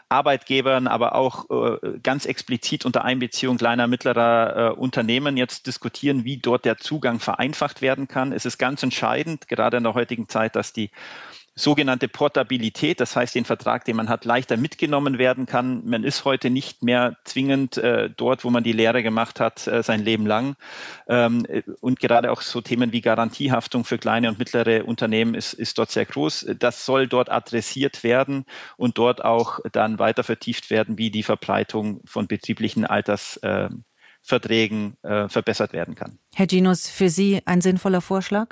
Arbeitgebern, aber auch ganz explizit unter Einbeziehung kleiner, mittlerer Unternehmen jetzt diskutieren, wie dort der Zugang vereinfacht werden kann. Es ist ganz entscheidend, gerade in der heutigen Zeit, dass die sogenannte Portabilität, das heißt den Vertrag, den man hat, leichter mitgenommen werden kann. Man ist heute nicht mehr zwingend dort, wo man die Lehre gemacht hat, sein Leben lang. Und gerade auch so Themen wie Garantiehaftung für kleine und mittlere Unternehmen ist dort sehr groß. Das soll dort adressiert werden und dort auch dann weiter vertieft werden, wie die Verbreitung von betrieblichen Altersverträgen verbessert werden kann. Herr Ginus, für Sie ein sinnvoller Vorschlag?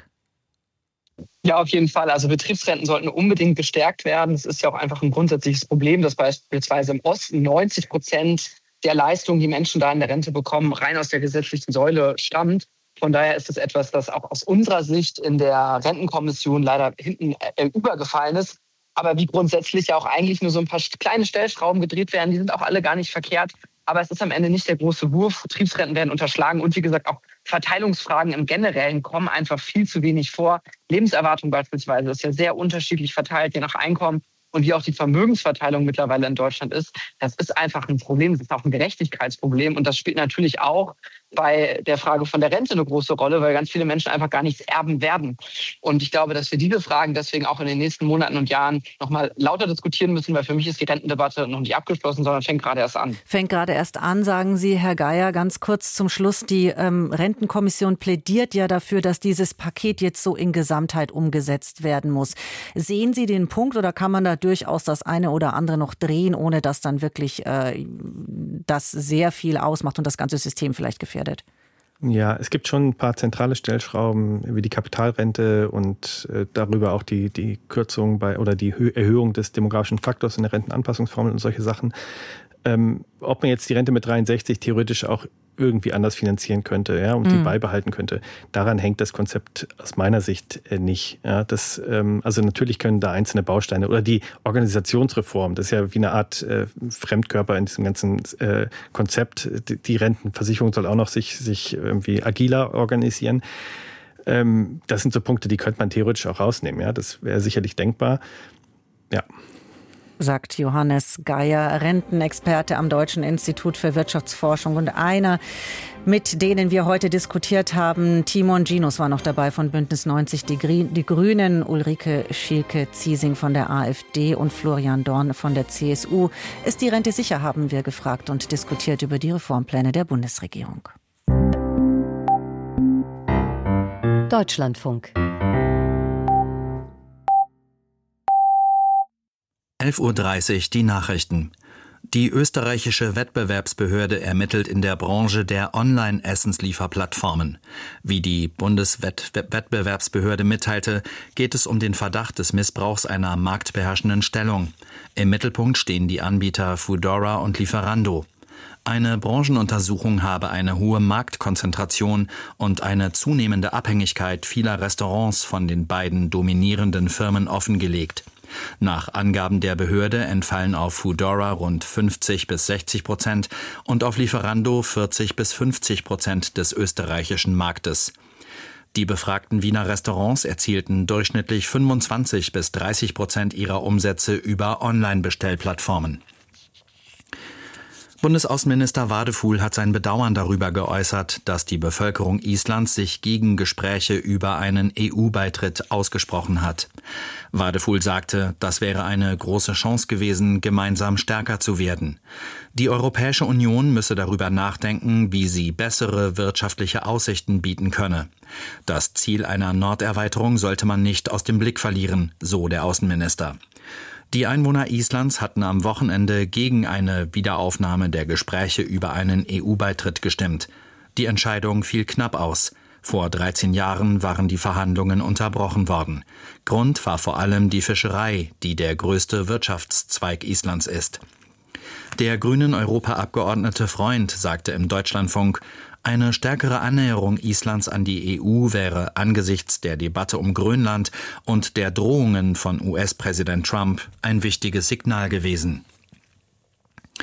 Ja, auf jeden Fall. Also Betriebsrenten sollten unbedingt gestärkt werden. Es ist ja auch einfach ein grundsätzliches Problem, dass beispielsweise im Osten 90% der Leistungen, die Menschen da in der Rente bekommen, rein aus der gesetzlichen Säule stammt. Von daher ist es etwas, das auch aus unserer Sicht in der Rentenkommission leider hinten übergefallen ist. Aber wie grundsätzlich ja auch eigentlich nur so ein paar kleine Stellschrauben gedreht werden, die sind auch alle gar nicht verkehrt. Aber es ist am Ende nicht der große Wurf. Betriebsrenten werden unterschlagen und wie gesagt auch Verteilungsfragen im Generellen kommen einfach viel zu wenig vor. Lebenserwartung beispielsweise ist ja sehr unterschiedlich verteilt, je nach Einkommen. Und wie auch die Vermögensverteilung mittlerweile in Deutschland ist, das ist einfach ein Problem. Das ist auch ein Gerechtigkeitsproblem. Und das spielt natürlich auch bei der Frage von der Rente eine große Rolle, weil ganz viele Menschen einfach gar nichts erben werden. Und ich glaube, dass wir diese Fragen deswegen auch in den nächsten Monaten und Jahren nochmal lauter diskutieren müssen, weil für mich ist die Rentendebatte noch nicht abgeschlossen, sondern fängt gerade erst an. Fängt gerade erst an, sagen Sie, Herr Geier. Ganz kurz zum Schluss. Die Rentenkommission plädiert ja dafür, dass dieses Paket jetzt so in Gesamtheit umgesetzt werden muss. Sehen Sie den Punkt oder kann man da durchaus das eine oder andere noch drehen, ohne dass dann wirklich das sehr viel ausmacht und das ganze System vielleicht gefährdet? Ja, es gibt schon ein paar zentrale Stellschrauben wie die Kapitalrente und darüber auch die Kürzung oder die Erhöhung des demografischen Faktors in der Rentenanpassungsformel und solche Sachen. Ob man jetzt die Rente mit 63 theoretisch auch irgendwie anders finanzieren könnte, ja, und die beibehalten könnte, daran hängt das Konzept aus meiner Sicht nicht. Ja, also natürlich können da einzelne Bausteine oder die Organisationsreform, das ist ja wie eine Art Fremdkörper in diesem ganzen Konzept. Die Rentenversicherung soll auch noch sich irgendwie agiler organisieren. Das sind so Punkte, die könnte man theoretisch auch rausnehmen. Ja, das wäre sicherlich denkbar. Ja. Sagt Johannes Geier, Rentenexperte am Deutschen Institut für Wirtschaftsforschung und einer, mit denen wir heute diskutiert haben. Timon Ginus war noch dabei von Bündnis 90 Die Grünen, Ulrike Schielke-Ziesing von der AfD und Florian Dorn von der CSU. Ist die Rente sicher, haben wir gefragt und diskutiert über die Reformpläne der Bundesregierung. Deutschlandfunk. 11:30 Uhr die Nachrichten. Die österreichische Wettbewerbsbehörde ermittelt in der Branche der Online-Essenslieferplattformen. Wie die Bundeswettbewerbsbehörde mitteilte, geht es um den Verdacht des Missbrauchs einer marktbeherrschenden Stellung. Im Mittelpunkt stehen die Anbieter Foodora und Lieferando. Eine Branchenuntersuchung habe eine hohe Marktkonzentration und eine zunehmende Abhängigkeit vieler Restaurants von den beiden dominierenden Firmen offengelegt. Nach Angaben der Behörde entfallen auf Foodora rund 50-60% und auf Lieferando 40-50% des österreichischen Marktes. Die befragten Wiener Restaurants erzielten durchschnittlich 25-30% ihrer Umsätze über Online-Bestellplattformen. Bundesaußenminister Wadefuhl hat sein Bedauern darüber geäußert, dass die Bevölkerung Islands sich gegen Gespräche über einen EU-Beitritt ausgesprochen hat. Wadefuhl sagte, das wäre eine große Chance gewesen, gemeinsam stärker zu werden. Die Europäische Union müsse darüber nachdenken, wie sie bessere wirtschaftliche Aussichten bieten könne. Das Ziel einer Norderweiterung sollte man nicht aus dem Blick verlieren, so der Außenminister. Die Einwohner Islands hatten am Wochenende gegen eine Wiederaufnahme der Gespräche über einen EU-Beitritt gestimmt. Die Entscheidung fiel knapp aus. Vor 13 Jahren waren die Verhandlungen unterbrochen worden. Grund war vor allem die Fischerei, die der größte Wirtschaftszweig Islands ist. Der grünen Europaabgeordnete Freund sagte im Deutschlandfunk, eine stärkere Annäherung Islands an die EU wäre angesichts der Debatte um Grönland und der Drohungen von US-Präsident Trump ein wichtiges Signal gewesen.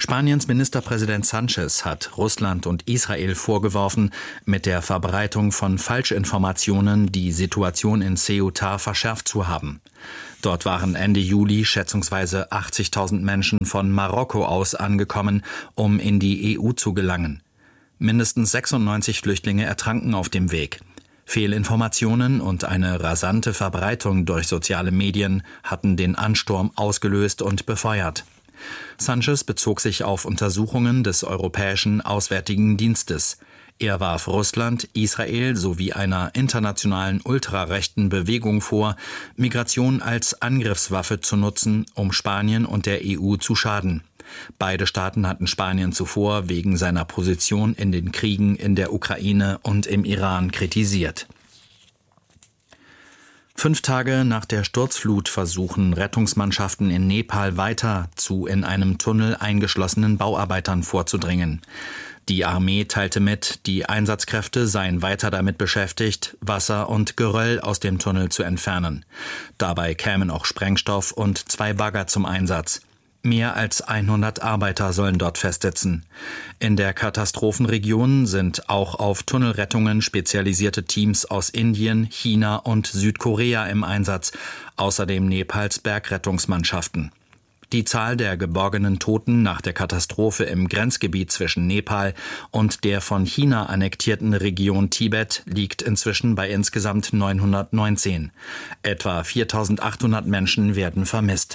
Spaniens Ministerpräsident Sánchez hat Russland und Israel vorgeworfen, mit der Verbreitung von Falschinformationen die Situation in Ceuta verschärft zu haben. Dort waren Ende Juli schätzungsweise 80.000 Menschen von Marokko aus angekommen, um in die EU zu gelangen. Mindestens 96 Flüchtlinge ertranken auf dem Weg. Fehlinformationen und eine rasante Verbreitung durch soziale Medien hatten den Ansturm ausgelöst und befeuert. Sánchez bezog sich auf Untersuchungen des Europäischen Auswärtigen Dienstes. Er warf Russland, Israel sowie einer internationalen ultrarechten Bewegung vor, Migration als Angriffswaffe zu nutzen, um Spanien und der EU zu schaden. Beide Staaten hatten Spanien zuvor wegen seiner Position in den Kriegen in der Ukraine und im Iran kritisiert. 5 Tage nach der Sturzflut versuchen Rettungsmannschaften in Nepal weiter zu in einem Tunnel eingeschlossenen Bauarbeitern vorzudringen. Die Armee teilte mit, die Einsatzkräfte seien weiter damit beschäftigt, Wasser und Geröll aus dem Tunnel zu entfernen. Dabei kämen auch Sprengstoff und 2 Bagger zum Einsatz. Mehr als 100 Arbeiter sollen dort festsitzen. In der Katastrophenregion sind auch auf Tunnelrettungen spezialisierte Teams aus Indien, China und Südkorea im Einsatz, außerdem Nepals Bergrettungsmannschaften. Die Zahl der geborgenen Toten nach der Katastrophe im Grenzgebiet zwischen Nepal und der von China annektierten Region Tibet liegt inzwischen bei insgesamt 919. Etwa 4.800 Menschen werden vermisst.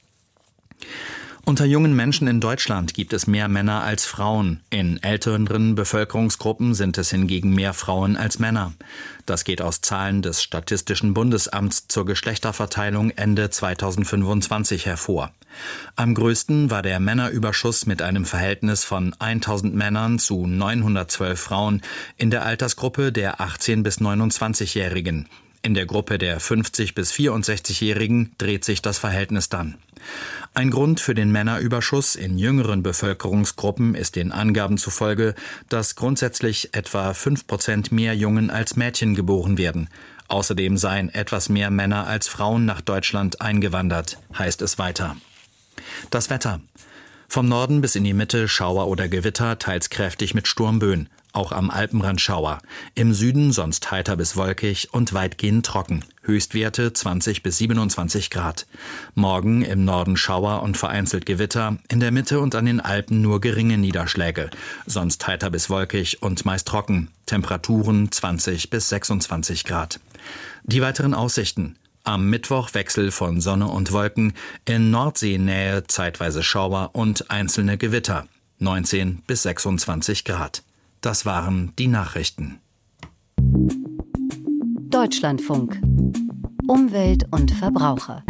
Unter jungen Menschen in Deutschland gibt es mehr Männer als Frauen. In älteren Bevölkerungsgruppen sind es hingegen mehr Frauen als Männer. Das geht aus Zahlen des Statistischen Bundesamts zur Geschlechterverteilung Ende 2025 hervor. Am größten war der Männerüberschuss mit einem Verhältnis von 1.000 Männern zu 912 Frauen in der Altersgruppe der 18- bis 29-Jährigen. In der Gruppe der 50- bis 64-Jährigen dreht sich das Verhältnis dann. Ein Grund für den Männerüberschuss in jüngeren Bevölkerungsgruppen ist den Angaben zufolge, dass grundsätzlich etwa 5% mehr Jungen als Mädchen geboren werden. Außerdem seien etwas mehr Männer als Frauen nach Deutschland eingewandert, heißt es weiter. Das Wetter. Vom Norden bis in die Mitte Schauer oder Gewitter, teils kräftig mit Sturmböen. Auch am Alpenrand Schauer. Im Süden sonst heiter bis wolkig und weitgehend trocken. Höchstwerte 20 bis 27 Grad. Morgen im Norden Schauer und vereinzelt Gewitter. In der Mitte und an den Alpen nur geringe Niederschläge. Sonst heiter bis wolkig und meist trocken. Temperaturen 20 bis 26 Grad. Die weiteren Aussichten. Am Mittwoch Wechsel von Sonne und Wolken. In Nordseenähe zeitweise Schauer und einzelne Gewitter. 19 bis 26 Grad. Das waren die Nachrichten. Deutschlandfunk. Umwelt und Verbraucher.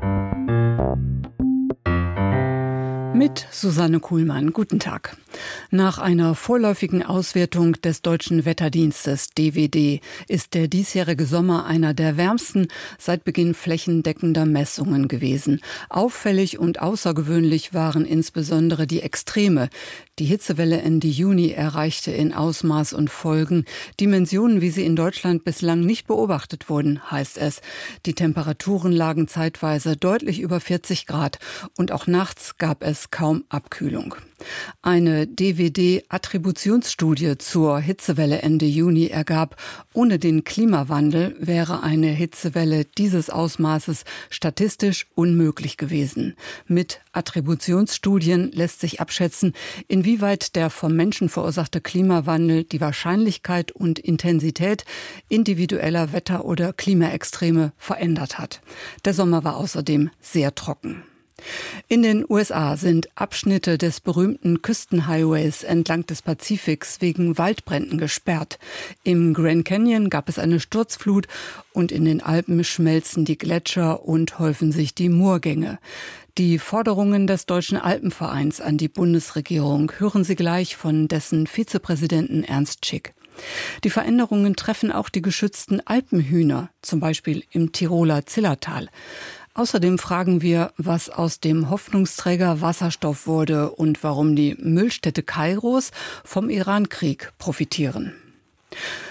Mit Susanne Kuhlmann. Guten Tag. Nach einer vorläufigen Auswertung des Deutschen Wetterdienstes DWD ist der diesjährige Sommer einer der wärmsten seit Beginn flächendeckender Messungen gewesen. Auffällig und außergewöhnlich waren insbesondere die Extreme. Die Hitzewelle Ende Juni erreichte in Ausmaß und Folgen Dimensionen, wie sie in Deutschland bislang nicht beobachtet wurden, heißt es. Die Temperaturen lagen zeitweise deutlich über 40 Grad und auch nachts gab es kaum Abkühlung. Eine DWD-Attributionsstudie zur Hitzewelle Ende Juni ergab, ohne den Klimawandel wäre eine Hitzewelle dieses Ausmaßes statistisch unmöglich gewesen. Mit Attributionsstudien lässt sich abschätzen, inwieweit der vom Menschen verursachte Klimawandel die Wahrscheinlichkeit und Intensität individueller Wetter- oder Klimaextreme verändert hat. Der Sommer war außerdem sehr trocken. In den USA sind Abschnitte des berühmten Küstenhighways entlang des Pazifiks wegen Waldbränden gesperrt. Im Grand Canyon gab es eine Sturzflut und in den Alpen schmelzen die Gletscher und häufen sich die Moorgänge. Die Forderungen des Deutschen Alpenvereins an die Bundesregierung hören Sie gleich von dessen Vizepräsidenten Ernst Schick. Die Veränderungen treffen auch die geschützten Alpenhühner, zum Beispiel im Tiroler Zillertal. Außerdem fragen wir, was aus dem Hoffnungsträger Wasserstoff wurde und warum die Müllstädte Kairos vom Irankrieg profitieren.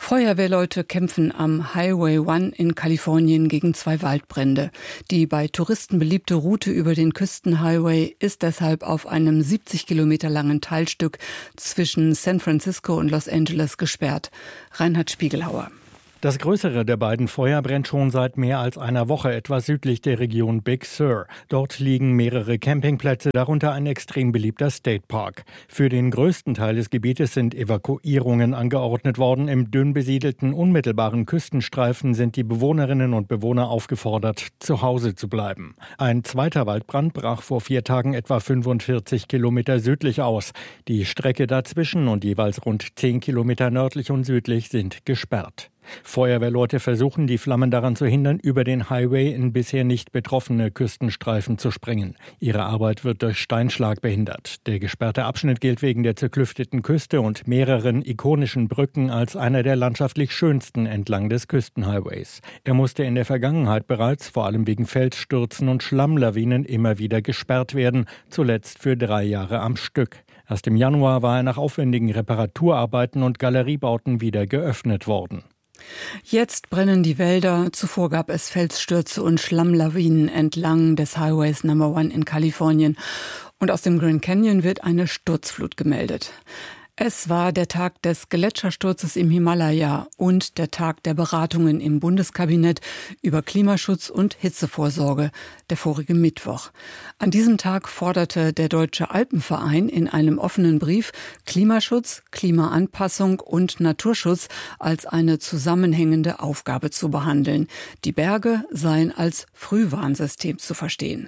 Feuerwehrleute kämpfen am Highway 1 in Kalifornien gegen 2 Waldbrände. Die bei Touristen beliebte Route über den Küstenhighway ist deshalb auf einem 70 Kilometer langen Teilstück zwischen San Francisco und Los Angeles gesperrt. Reinhard Spiegelhauer. Das größere der beiden Feuer brennt schon seit mehr als einer Woche etwas südlich der Region Big Sur. Dort liegen mehrere Campingplätze, darunter ein extrem beliebter State Park. Für den größten Teil des Gebietes sind Evakuierungen angeordnet worden. Im dünn besiedelten, unmittelbaren Küstenstreifen sind die Bewohnerinnen und Bewohner aufgefordert, zu Hause zu bleiben. Ein zweiter Waldbrand brach vor 4 Tagen etwa 45 Kilometer südlich aus. Die Strecke dazwischen und jeweils rund 10 Kilometer nördlich und südlich sind gesperrt. Feuerwehrleute versuchen, die Flammen daran zu hindern, über den Highway in bisher nicht betroffene Küstenstreifen zu sprengen. Ihre Arbeit wird durch Steinschlag behindert. Der gesperrte Abschnitt gilt wegen der zerklüfteten Küste und mehreren ikonischen Brücken als einer der landschaftlich schönsten entlang des Küstenhighways. Er musste in der Vergangenheit bereits, vor allem wegen Felsstürzen und Schlammlawinen, immer wieder gesperrt werden, zuletzt für 3 Jahre am Stück. Erst im Januar war er nach aufwendigen Reparaturarbeiten und Galeriebauten wieder geöffnet worden. Jetzt brennen die Wälder. Zuvor gab es Felsstürze und Schlammlawinen entlang des Highways No. 1 in Kalifornien. Und aus dem Grand Canyon wird eine Sturzflut gemeldet. Es war der Tag des Gletschersturzes im Himalaya und der Tag der Beratungen im Bundeskabinett über Klimaschutz und Hitzevorsorge, der vorige Mittwoch. An diesem Tag forderte der Deutsche Alpenverein in einem offenen Brief Klimaschutz, Klimaanpassung und Naturschutz als eine zusammenhängende Aufgabe zu behandeln. Die Berge seien als Frühwarnsystem zu verstehen.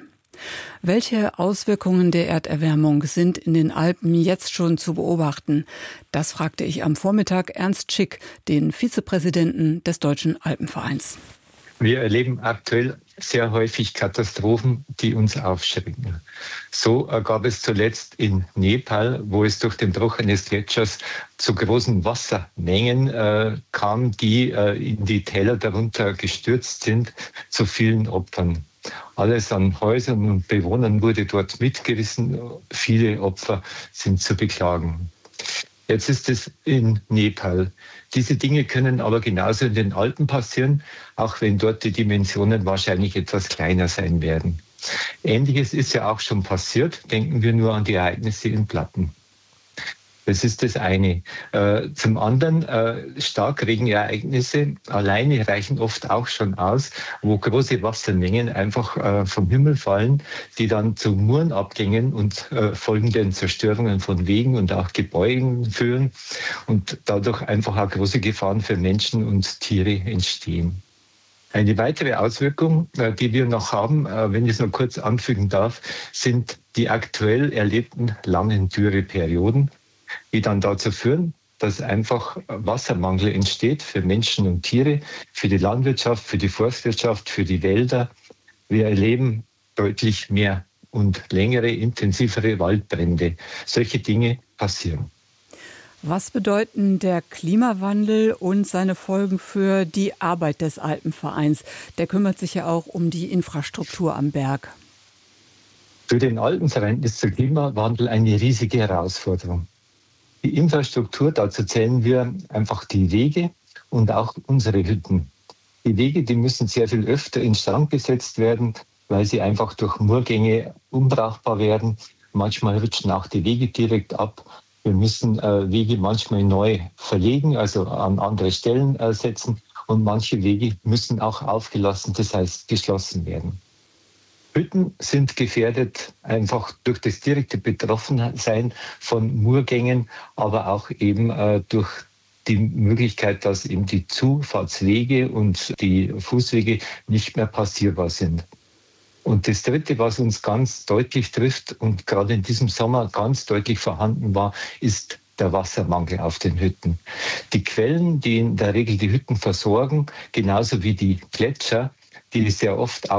Welche Auswirkungen der Erderwärmung sind in den Alpen jetzt schon zu beobachten? Das fragte ich am Vormittag Ernst Schick, den Vizepräsidenten des Deutschen Alpenvereins. Wir erleben aktuell sehr häufig Katastrophen, die uns aufschrecken. So gab es zuletzt in Nepal, wo es durch den Bruch eines Gletschers zu großen Wassermengen kam, die in die Täler darunter gestürzt sind, zu vielen Opfern. Alles an Häusern und Bewohnern wurde dort mitgerissen. Viele Opfer sind zu beklagen. Jetzt ist es in Nepal. Diese Dinge können aber genauso in den Alpen passieren, auch wenn dort die Dimensionen wahrscheinlich etwas kleiner sein werden. Ähnliches ist ja auch schon passiert. Denken wir nur an die Ereignisse in Platten. Das ist das eine. Zum anderen, Starkregenereignisse alleine reichen oft auch schon aus, wo große Wassermengen einfach vom Himmel fallen, die dann zu Murenabgängen und folgenden Zerstörungen von Wegen und auch Gebäuden führen und dadurch einfach auch große Gefahren für Menschen und Tiere entstehen. Eine weitere Auswirkung, die wir noch haben, wenn ich es noch kurz anfügen darf, sind die aktuell erlebten langen Dürreperioden, die dann dazu führen, dass einfach Wassermangel entsteht für Menschen und Tiere, für die Landwirtschaft, für die Forstwirtschaft, für die Wälder. Wir erleben deutlich mehr und längere, intensivere Waldbrände. Solche Dinge passieren. Was bedeuten der Klimawandel und seine Folgen für die Arbeit des Alpenvereins? Der kümmert sich ja auch um die Infrastruktur am Berg. Für den Alpenverein ist der Klimawandel eine riesige Herausforderung. Die Infrastruktur, dazu zählen wir einfach die Wege und auch unsere Hütten. Die Wege, die müssen sehr viel öfter instand gesetzt werden, weil sie einfach durch Murrgänge unbrauchbar werden. Manchmal rutschen auch die Wege direkt ab. Wir müssen Wege manchmal neu verlegen, also an andere Stellen setzen. Und manche Wege müssen auch aufgelassen, das heißt geschlossen werden. Hütten sind gefährdet einfach durch das direkte Betroffensein von Murrgängen, aber auch eben durch die Möglichkeit, dass eben die Zufahrtswege und die Fußwege nicht mehr passierbar sind. Und das Dritte, was uns ganz deutlich trifft und gerade in diesem Sommer ganz deutlich vorhanden war, ist der Wassermangel auf den Hütten. Die Quellen, die in der Regel die Hütten versorgen, genauso wie die Gletscher, die sehr oft auch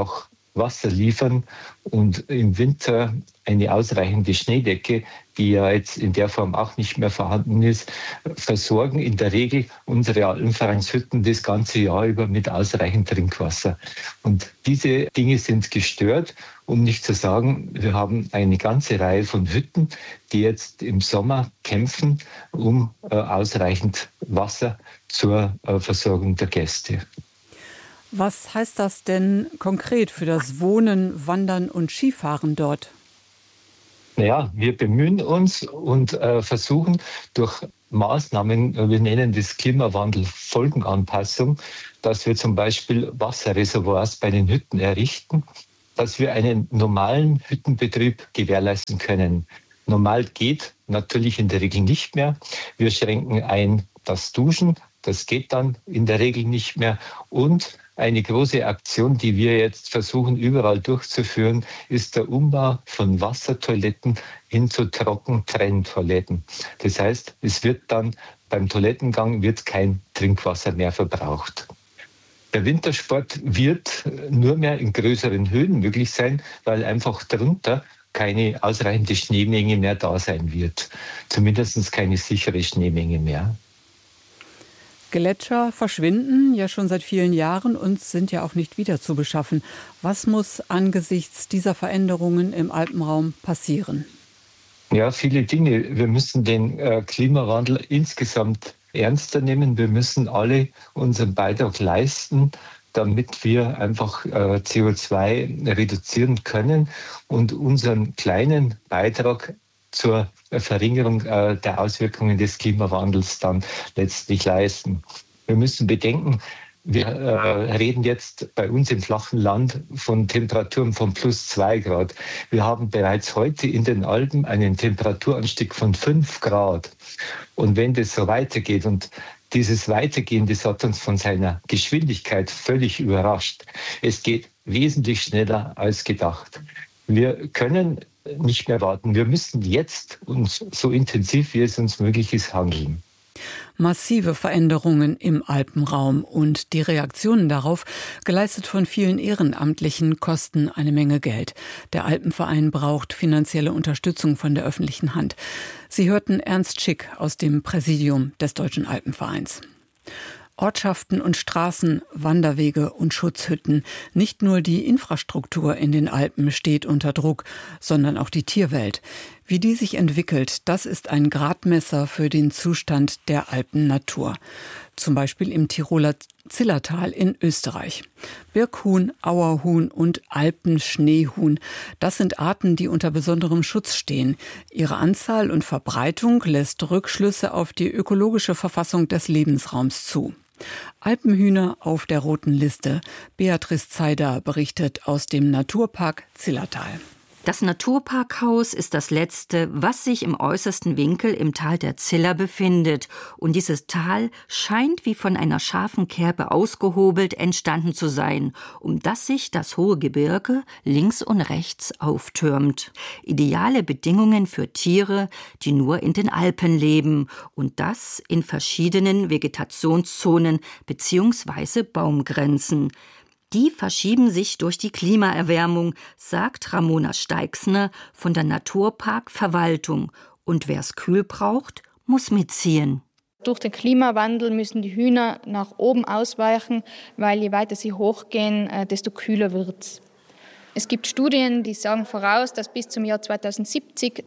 Wasser liefern und im Winter eine ausreichende Schneedecke, die ja jetzt in der Form auch nicht mehr vorhanden ist, versorgen in der Regel unsere Alpenvereinshütten das ganze Jahr über mit ausreichend Trinkwasser. Und diese Dinge sind gestört, um nicht zu sagen, wir haben eine ganze Reihe von Hütten, die jetzt im Sommer kämpfen um ausreichend Wasser zur Versorgung der Gäste. Was heißt das denn konkret für das Wohnen, Wandern und Skifahren dort? Naja, wir bemühen uns und versuchen durch Maßnahmen, wir nennen das Klimawandel-Folgenanpassung, dass wir zum Beispiel Wasserreservoirs bei den Hütten errichten, dass wir einen normalen Hüttenbetrieb gewährleisten können. Normal geht natürlich in der Regel nicht mehr. Wir schränken ein das Duschen, das geht dann in der Regel nicht mehr. Und eine große Aktion, die wir jetzt versuchen überall durchzuführen, ist der Umbau von Wassertoiletten hin zu Trockentrenntoiletten. Das heißt, es wird dann beim Toilettengang wird kein Trinkwasser mehr verbraucht. Der Wintersport wird nur mehr in größeren Höhen möglich sein, weil einfach darunter keine ausreichende Schneemenge mehr da sein wird. Zumindest keine sichere Schneemenge mehr. Gletscher verschwinden ja schon seit vielen Jahren und sind ja auch nicht wieder zu beschaffen. Was muss angesichts dieser Veränderungen im Alpenraum passieren? Ja, viele Dinge. Wir müssen den Klimawandel insgesamt ernster nehmen. Wir müssen alle unseren Beitrag leisten, damit wir einfach CO2 reduzieren können und unseren kleinen Beitrag zur Verringerung der Auswirkungen des Klimawandels dann letztlich leisten. Wir müssen bedenken, wir reden jetzt bei uns im flachen Land von Temperaturen von +2 Grad. Wir haben bereits heute in den Alpen einen Temperaturanstieg von 5 Grad. Und wenn das so weitergeht, und dieses Weitergehen, das hat uns von seiner Geschwindigkeit völlig überrascht. Es geht wesentlich schneller als gedacht. Wir können nicht mehr warten. Wir müssen jetzt uns so intensiv, wie es uns möglich ist, handeln. Massive Veränderungen im Alpenraum und die Reaktionen darauf, geleistet von vielen Ehrenamtlichen, kosten eine Menge Geld. Der Alpenverein braucht finanzielle Unterstützung von der öffentlichen Hand. Sie hörten Ernst Schick aus dem Präsidium des Deutschen Alpenvereins. Ortschaften und Straßen, Wanderwege und Schutzhütten. Nicht nur die Infrastruktur in den Alpen steht unter Druck, sondern auch die Tierwelt. Wie die sich entwickelt, das ist ein Gradmesser für den Zustand der Alpennatur. Zum Beispiel im Tiroler Zillertal in Österreich. Birkhuhn, Auerhuhn und Alpenschneehuhn. Das sind Arten, die unter besonderem Schutz stehen. Ihre Anzahl und Verbreitung lässt Rückschlüsse auf die ökologische Verfassung des Lebensraums zu. Alpenhühner auf der roten Liste. Beatrice Zeider berichtet aus dem Naturpark Zillertal. Das Naturparkhaus ist das letzte, was sich im äußersten Winkel im Tal der Ziller befindet. Und dieses Tal scheint wie von einer scharfen Kerbe ausgehobelt entstanden zu sein, um das sich das hohe Gebirge links und rechts auftürmt. Ideale Bedingungen für Tiere, die nur in den Alpen leben. Und das in verschiedenen Vegetationszonen bzw. Baumgrenzen. Die verschieben sich durch die Klimaerwärmung, sagt Ramona Steixner von der Naturparkverwaltung. Und wer es kühl braucht, muss mitziehen. Durch den Klimawandel müssen die Hühner nach oben ausweichen, weil je weiter sie hochgehen, desto kühler wird es. Es gibt Studien, die sagen voraus, dass bis zum Jahr 2070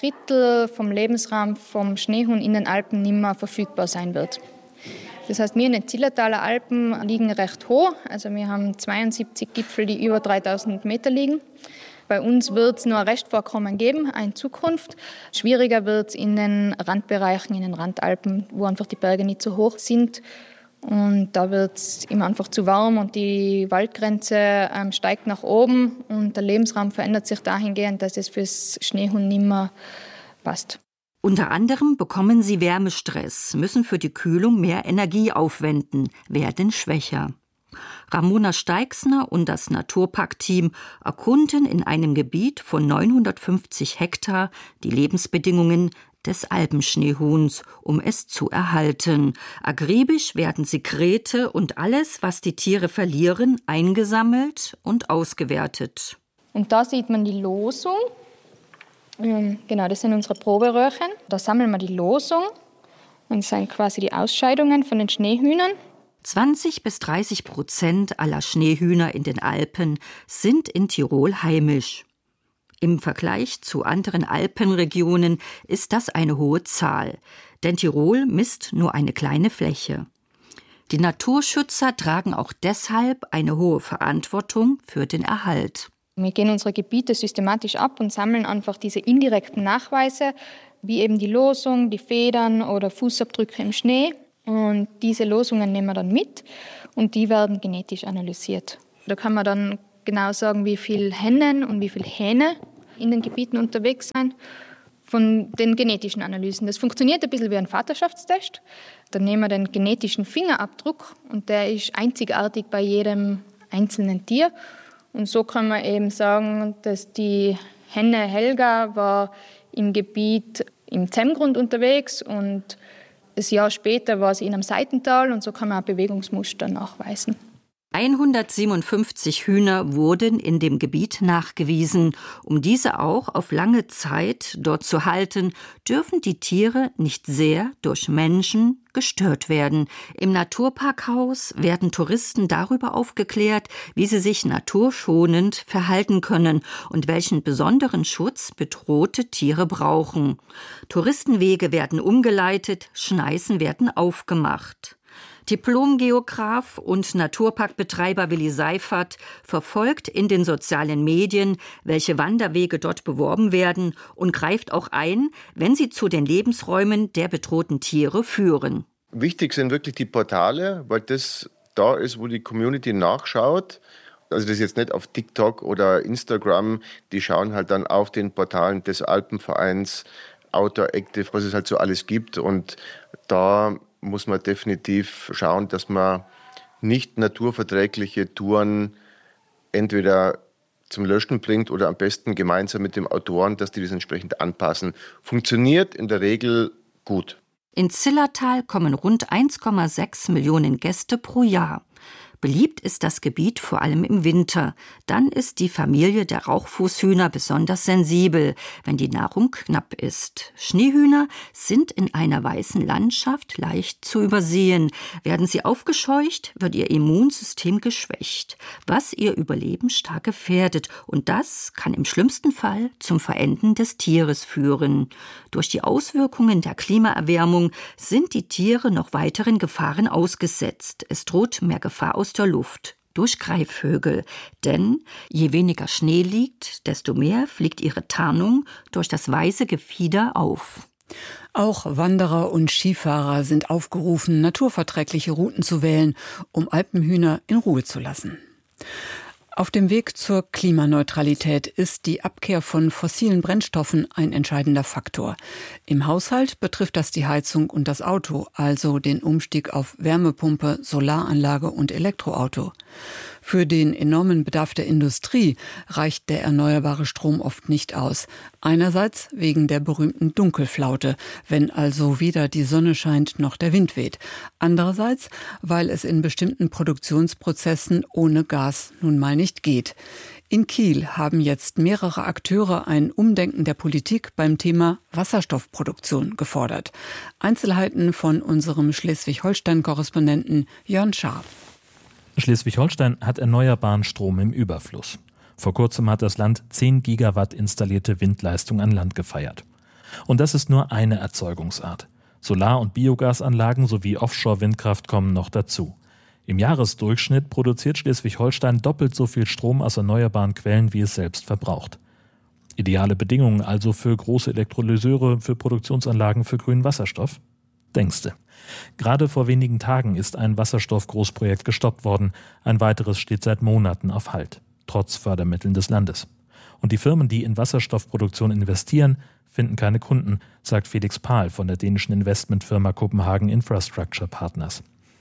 2/3 vom Lebensraum vom Schneehuhn in den Alpen nicht mehr verfügbar sein wird. Das heißt, wir in den Zillertaler Alpen liegen recht hoch. Also wir haben 72 Gipfel, die über 3000 Meter liegen. Bei uns wird es nur ein Restvorkommen geben, in Zukunft. Schwieriger wird es in den Randbereichen, in den Randalpen, wo einfach die Berge nicht so hoch sind. Und da wird es immer einfach zu warm und die Waldgrenze steigt nach oben. Und der Lebensraum verändert sich dahingehend, dass es fürs Schneehuhn nicht mehr passt. Unter anderem bekommen sie Wärmestress, müssen für die Kühlung mehr Energie aufwenden, werden schwächer. Ramona Steixner und das Naturparkteam erkunden in einem Gebiet von 950 Hektar die Lebensbedingungen des Alpenschneehuhns, um es zu erhalten. Akribisch werden Sekrete und alles, was die Tiere verlieren, eingesammelt und ausgewertet. Und da sieht man die Losung. Genau, das sind unsere Proberöhrchen. Da sammeln wir die Losung. Und das sind quasi die Ausscheidungen von den Schneehühnern. 20-30% aller Schneehühner in den Alpen sind in Tirol heimisch. Im Vergleich zu anderen Alpenregionen ist das eine hohe Zahl, denn Tirol misst nur eine kleine Fläche. Die Naturschützer tragen auch deshalb eine hohe Verantwortung für den Erhalt. Wir gehen unsere Gebiete systematisch ab und sammeln einfach diese indirekten Nachweise, wie eben die Losung, die Federn oder Fußabdrücke im Schnee. Und diese Losungen nehmen wir dann mit und die werden genetisch analysiert. Da kann man dann genau sagen, wie viele Hennen und wie viele Hähne in den Gebieten unterwegs sind von den genetischen Analysen. Das funktioniert ein bisschen wie ein Vaterschaftstest. Dann nehmen wir den genetischen Fingerabdruck und der ist einzigartig bei jedem einzelnen Tier. Und so kann man eben sagen, dass die Henne Helga war im Gebiet im Zemmgrund unterwegs und ein Jahr später war sie in einem Seitental und so kann man auch Bewegungsmuster nachweisen. 157 Hühner wurden in dem Gebiet nachgewiesen. Um diese auch auf lange Zeit dort zu halten, dürfen die Tiere nicht sehr durch Menschen gestört werden. Im Naturparkhaus werden Touristen darüber aufgeklärt, wie sie sich naturschonend verhalten können und welchen besonderen Schutz bedrohte Tiere brauchen. Touristenwege werden umgeleitet, Schneisen werden aufgemacht. Diplom-Geograf und Naturparkbetreiber Willi Seifert verfolgt in den sozialen Medien, welche Wanderwege dort beworben werden und greift auch ein, wenn sie zu den Lebensräumen der bedrohten Tiere führen. Wichtig sind wirklich die Portale, weil das da ist, wo die Community nachschaut. Also das ist jetzt nicht auf TikTok oder Instagram, die schauen halt dann auf den Portalen des Alpenvereins, Outdoor Active, was es halt so alles gibt, und da muss man definitiv schauen, dass man nicht naturverträgliche Touren entweder zum Löschen bringt oder am besten gemeinsam mit dem Autoren, dass die das entsprechend anpassen. Funktioniert in der Regel gut. In Zillertal kommen rund 1,6 Millionen Gäste pro Jahr. Beliebt ist das Gebiet vor allem im Winter. Dann ist die Familie der Rauchfußhühner besonders sensibel, wenn die Nahrung knapp ist. Schneehühner sind in einer weißen Landschaft leicht zu übersehen. Werden sie aufgescheucht, wird ihr Immunsystem geschwächt, was ihr Überleben stark gefährdet. Und das kann im schlimmsten Fall zum Verenden des Tieres führen. Durch die Auswirkungen der Klimaerwärmung sind die Tiere noch weiteren Gefahren ausgesetzt. Es droht mehr Gefahr aus der Luft durch Greifvögel. Denn je weniger Schnee liegt, desto mehr fliegt ihre Tarnung durch das weiße Gefieder auf. Auch Wanderer und Skifahrer sind aufgerufen, naturverträgliche Routen zu wählen, um Alpenhühner in Ruhe zu lassen. Auf dem Weg zur Klimaneutralität ist die Abkehr von fossilen Brennstoffen ein entscheidender Faktor. Im Haushalt betrifft das die Heizung und das Auto, also den Umstieg auf Wärmepumpe, Solaranlage und Elektroauto. Für den enormen Bedarf der Industrie reicht der erneuerbare Strom oft nicht aus. Einerseits wegen der berühmten Dunkelflaute, wenn also weder die Sonne scheint noch der Wind weht. Andererseits, weil es in bestimmten Produktionsprozessen ohne Gas nun mal nicht geht. In Kiel haben jetzt mehrere Akteure ein Umdenken der Politik beim Thema Wasserstoffproduktion gefordert. Einzelheiten von unserem Schleswig-Holstein-Korrespondenten Jörn Schaar. Schleswig-Holstein hat erneuerbaren Strom im Überfluss. Vor kurzem hat das Land 10 Gigawatt installierte Windleistung an Land gefeiert. Und das ist nur eine Erzeugungsart. Solar- und Biogasanlagen sowie Offshore-Windkraft kommen noch dazu. Im Jahresdurchschnitt produziert Schleswig-Holstein doppelt so viel Strom aus erneuerbaren Quellen, wie es selbst verbraucht. Ideale Bedingungen also für große Elektrolyseure, für Produktionsanlagen für grünen Wasserstoff? Denkste. Gerade vor wenigen Tagen ist ein Wasserstoffgroßprojekt gestoppt worden. Ein weiteres steht seit Monaten auf Halt, trotz Fördermitteln des Landes. Und die Firmen, die in Wasserstoffproduktion investieren, finden keine Kunden, sagt Felix Pahl von der dänischen Investmentfirma Copenhagen Infrastructure Partners.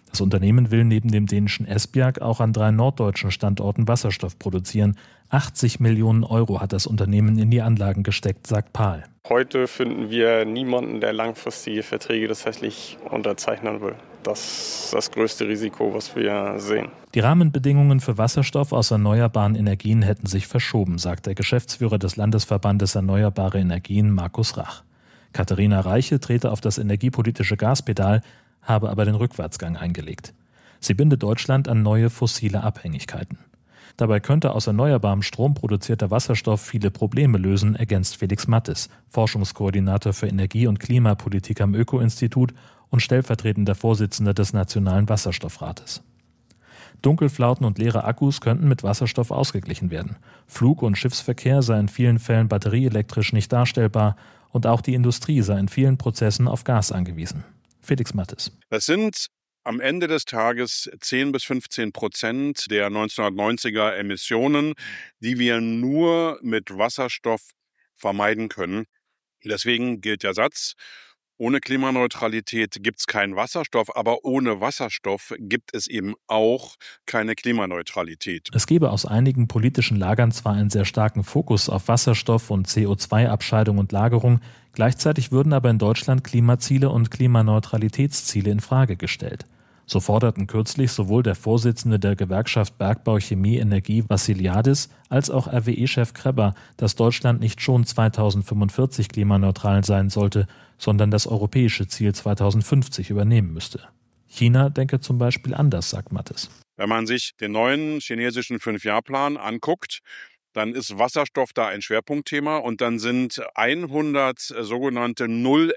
Das Unternehmen will neben dem dänischen Esbjerg auch an 3 norddeutschen Standorten Wasserstoff produzieren. 80 Millionen Euro hat das Unternehmen in die Anlagen gesteckt, sagt Pahl. Heute finden wir niemanden, der langfristige Verträge tatsächlich unterzeichnen will. Das ist das größte Risiko, was wir sehen. Die Rahmenbedingungen für Wasserstoff aus erneuerbaren Energien hätten sich verschoben, sagt der Geschäftsführer des Landesverbandes Erneuerbare Energien, Markus Rach. Katharina Reiche trete auf das energiepolitische Gaspedal, habe aber den Rückwärtsgang eingelegt. Sie bindet Deutschland an neue fossile Abhängigkeiten. Dabei könnte aus erneuerbarem Strom produzierter Wasserstoff viele Probleme lösen, ergänzt Felix Mattes, Forschungskoordinator für Energie- und Klimapolitik am Öko-Institut und stellvertretender Vorsitzender des Nationalen Wasserstoffrates. Dunkelflauten und leere Akkus könnten mit Wasserstoff ausgeglichen werden. Flug- und Schiffsverkehr sei in vielen Fällen batterieelektrisch nicht darstellbar und auch die Industrie sei in vielen Prozessen auf Gas angewiesen. Felix Mattes. Das sind am Ende des Tages 10-15% der 1990er Emissionen, die wir nur mit Wasserstoff vermeiden können. Deswegen gilt der Satz: Ohne Klimaneutralität gibt es keinen Wasserstoff, aber ohne Wasserstoff gibt es eben auch keine Klimaneutralität. Es gebe aus einigen politischen Lagern zwar einen sehr starken Fokus auf Wasserstoff und CO2-Abscheidung und Lagerung, gleichzeitig würden aber in Deutschland Klimaziele und Klimaneutralitätsziele in Frage gestellt. So forderten kürzlich sowohl der Vorsitzende der Gewerkschaft Bergbau Chemie Energie Vassiliadis als auch RWE-Chef Kreber, dass Deutschland nicht schon 2045 klimaneutral sein sollte, sondern das europäische Ziel 2050 übernehmen müsste. China denke zum Beispiel anders, sagt Mattes. Wenn man sich den neuen chinesischen 5-Jahr-Plan anguckt, dann ist Wasserstoff da ein Schwerpunktthema und dann sind 100 sogenannte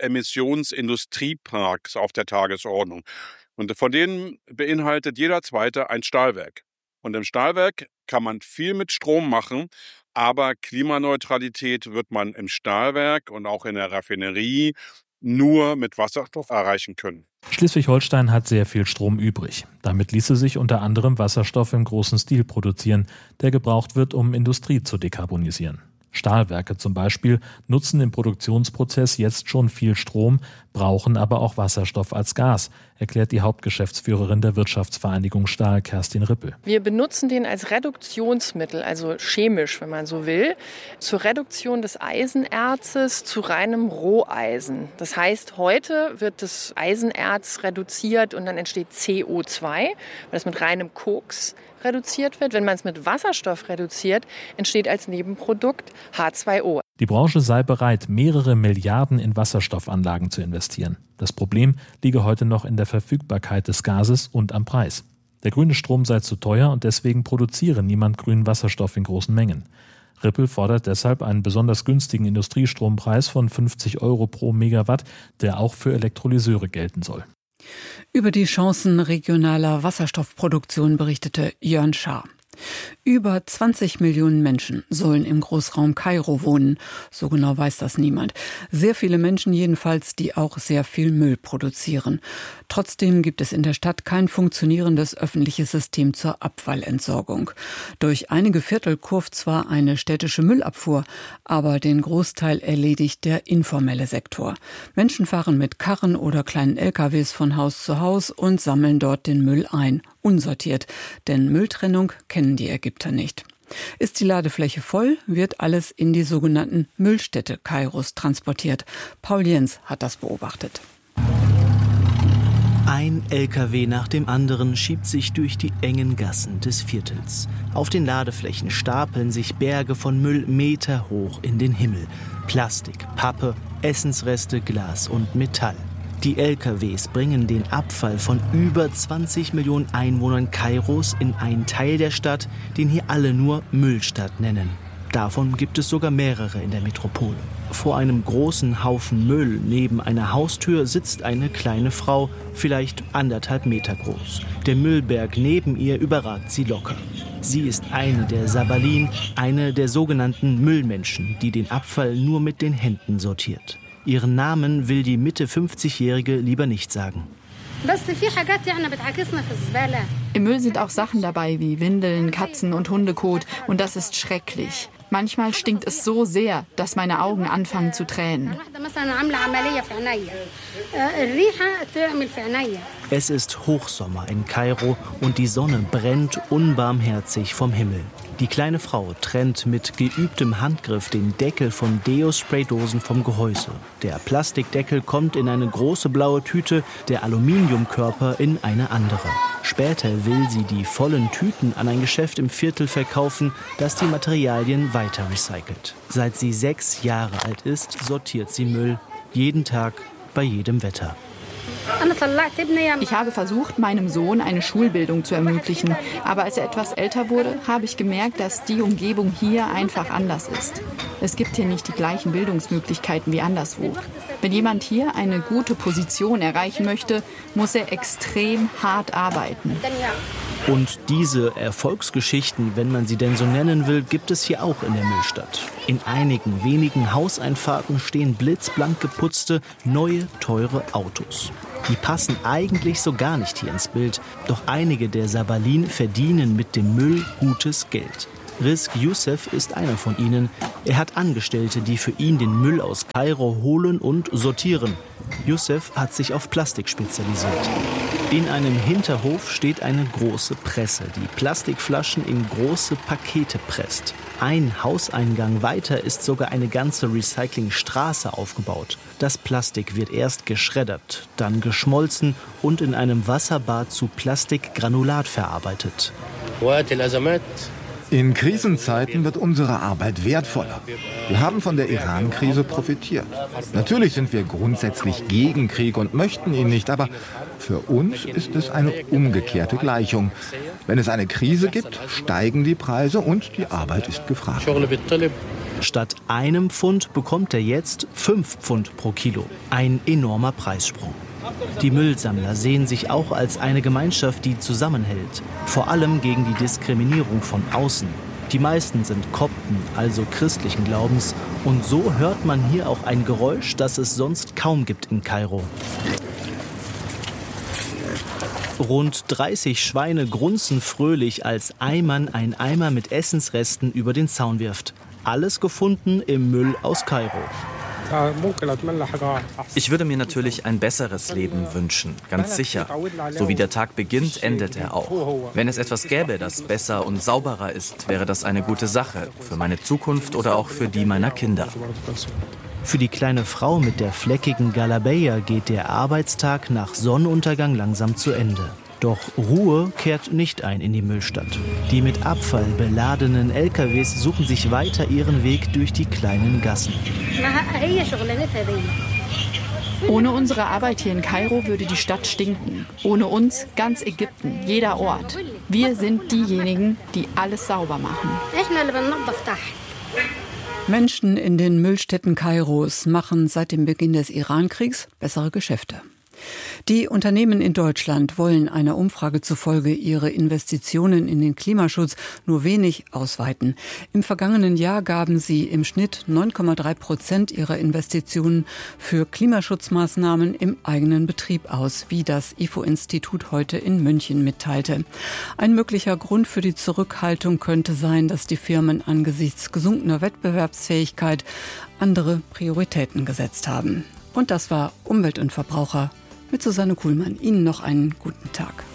Null-Emissions-Industrieparks auf der Tagesordnung. Und von denen beinhaltet jeder zweite ein Stahlwerk. Und im Stahlwerk kann man viel mit Strom machen, aber Klimaneutralität wird man im Stahlwerk und auch in der Raffinerie nur mit Wasserstoff erreichen können. Schleswig-Holstein hat sehr viel Strom übrig. Damit ließe sich unter anderem Wasserstoff im großen Stil produzieren, der gebraucht wird, um Industrie zu dekarbonisieren. Stahlwerke zum Beispiel nutzen im Produktionsprozess jetzt schon viel Strom, brauchen aber auch Wasserstoff als Gas, erklärt die Hauptgeschäftsführerin der Wirtschaftsvereinigung Stahl, Kerstin Rippel. Wir benutzen den als Reduktionsmittel, also chemisch, wenn man so will, zur Reduktion des Eisenerzes zu reinem Roheisen. Das heißt, heute wird das Eisenerz reduziert und dann entsteht CO2, weil es mit reinem Koks reduziert wird. Wenn man es mit Wasserstoff reduziert, entsteht als Nebenprodukt H2O. Die Branche sei bereit, mehrere Milliarden in Wasserstoffanlagen zu investieren. Das Problem liege heute noch in der Verfügbarkeit des Gases und am Preis. Der grüne Strom sei zu teuer und deswegen produziere niemand grünen Wasserstoff in großen Mengen. Rippel fordert deshalb einen besonders günstigen Industriestrompreis von 50 € pro Megawatt, der auch für Elektrolyseure gelten soll. Über die Chancen regionaler Wasserstoffproduktion berichtete Jörn Schaar. Über 20 Millionen Menschen sollen im Großraum Kairo wohnen. So genau weiß das niemand. Sehr viele Menschen jedenfalls, die auch sehr viel Müll produzieren. Trotzdem gibt es in der Stadt kein funktionierendes öffentliches System zur Abfallentsorgung. Durch einige Viertel kurft zwar eine städtische Müllabfuhr, aber den Großteil erledigt der informelle Sektor. Menschen fahren mit Karren oder kleinen LKWs von Haus zu Haus und sammeln dort den Müll ein. Unsortiert, denn Mülltrennung kennen die Ägypter nicht. Ist die Ladefläche voll, wird alles in die sogenannten Müllstädte Kairos transportiert. Paul Jens hat das beobachtet. Ein LKW nach dem anderen schiebt sich durch die engen Gassen des Viertels. Auf den Ladeflächen stapeln sich Berge von Müll meterhoch in den Himmel. Plastik, Pappe, Essensreste, Glas und Metall. Die LKWs bringen den Abfall von über 20 Millionen Einwohnern Kairos in einen Teil der Stadt, den hier alle nur Müllstadt nennen. Davon gibt es sogar mehrere in der Metropole. Vor einem großen Haufen Müll neben einer Haustür sitzt eine kleine Frau, vielleicht 1,5 Meter groß. Der Müllberg neben ihr überragt sie locker. Sie ist eine der Sabalin, eine der sogenannten Müllmenschen, die den Abfall nur mit den Händen sortiert. Ihren Namen will die Mitte 50-Jährige lieber nicht sagen. Im Müll sind auch Sachen dabei wie Windeln, Katzen- und Hundekot und das ist schrecklich. Manchmal stinkt es so sehr, dass meine Augen anfangen zu tränen. Es ist Hochsommer in Kairo und die Sonne brennt unbarmherzig vom Himmel. Die kleine Frau trennt mit geübtem Handgriff den Deckel von Deo-Spray-Dosen vom Gehäuse. Der Plastikdeckel kommt in eine große blaue Tüte, der Aluminiumkörper in eine andere. Später will sie die vollen Tüten an ein Geschäft im Viertel verkaufen, das die Materialien weiter recycelt. Seit sie 6 Jahre alt ist, sortiert sie Müll. Jeden Tag, bei jedem Wetter. Ich habe versucht, meinem Sohn eine Schulbildung zu ermöglichen. Aber als er etwas älter wurde, habe ich gemerkt, dass die Umgebung hier einfach anders ist. Es gibt hier nicht die gleichen Bildungsmöglichkeiten wie anderswo. Wenn jemand hier eine gute Position erreichen möchte, muss er extrem hart arbeiten. Und diese Erfolgsgeschichten, wenn man sie denn so nennen will, gibt es hier auch in der Müllstadt. In einigen wenigen Hauseinfahrten stehen blitzblank geputzte, neue, teure Autos. Die passen eigentlich so gar nicht hier ins Bild. Doch einige der Sabalin verdienen mit dem Müll gutes Geld. Rizk Youssef ist einer von ihnen. Er hat Angestellte, die für ihn den Müll aus Kairo holen und sortieren. Youssef hat sich auf Plastik spezialisiert. In einem Hinterhof steht eine große Presse, die Plastikflaschen in große Pakete presst. Ein Hauseingang weiter ist sogar eine ganze Recyclingstraße aufgebaut. Das Plastik wird erst geschreddert, dann geschmolzen und in einem Wasserbad zu Plastikgranulat verarbeitet. In Krisenzeiten wird unsere Arbeit wertvoller. Wir haben von der Iran-Krise profitiert. Natürlich sind wir grundsätzlich gegen Krieg und möchten ihn nicht, aber für uns ist es eine umgekehrte Gleichung. Wenn es eine Krise gibt, steigen die Preise und die Arbeit ist gefragt. Statt einem Pfund bekommt er jetzt 5 Pfund pro Kilo. Ein enormer Preissprung. Die Müllsammler sehen sich auch als eine Gemeinschaft, die zusammenhält. Vor allem gegen die Diskriminierung von außen. Die meisten sind Kopten, also christlichen Glaubens. Und so hört man hier auch ein Geräusch, das es sonst kaum gibt in Kairo. Rund 30 Schweine grunzen fröhlich, als Ayman ein Eimer mit Essensresten über den Zaun wirft. Alles gefunden im Müll aus Kairo. Ich würde mir natürlich ein besseres Leben wünschen, ganz sicher. So wie der Tag beginnt, endet er auch. Wenn es etwas gäbe, das besser und sauberer ist, wäre das eine gute Sache, für meine Zukunft oder auch für die meiner Kinder. Für die kleine Frau mit der fleckigen Galabeya geht der Arbeitstag nach Sonnenuntergang langsam zu Ende. Doch Ruhe kehrt nicht ein in die Müllstadt. Die mit Abfall beladenen LKWs suchen sich weiter ihren Weg durch die kleinen Gassen. Ohne unsere Arbeit hier in Kairo würde die Stadt stinken. Ohne uns ganz Ägypten, jeder Ort. Wir sind diejenigen, die alles sauber machen. Menschen in den Müllstädten Kairos machen seit dem Beginn des Iran-Kriegs bessere Geschäfte. Die Unternehmen in Deutschland wollen einer Umfrage zufolge ihre Investitionen in den Klimaschutz nur wenig ausweiten. Im vergangenen Jahr gaben sie im Schnitt 9,3% ihrer Investitionen für Klimaschutzmaßnahmen im eigenen Betrieb aus, wie das IFO-Institut heute in München mitteilte. Ein möglicher Grund für die Zurückhaltung könnte sein, dass die Firmen angesichts gesunkener Wettbewerbsfähigkeit andere Prioritäten gesetzt haben. Und das war Umwelt und Verbraucher mit Susanne Kuhlmann. Ihnen noch einen guten Tag.